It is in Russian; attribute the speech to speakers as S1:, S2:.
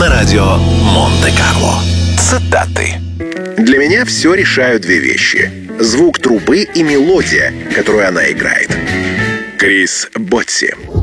S1: на радио Монте-Карло. Цитаты.
S2: Для меня все решают две вещи: звук трубы и мелодия, которую она играет. Крис Ботси.